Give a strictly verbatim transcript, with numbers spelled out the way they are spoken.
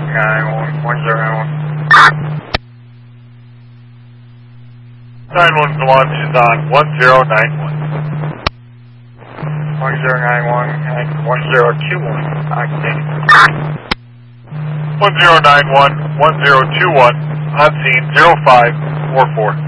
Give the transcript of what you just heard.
nine one, one zero nine one. nine one one is on one zero nine one. one zero nine one and one zero two one. Octane. one zero nine one, one zero two one, on scene zero five four four.